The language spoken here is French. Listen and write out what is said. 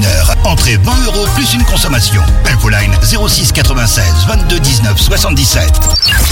1 heure. Entrée 20 € plus une consommation. Infoline 06 96 22 19 77.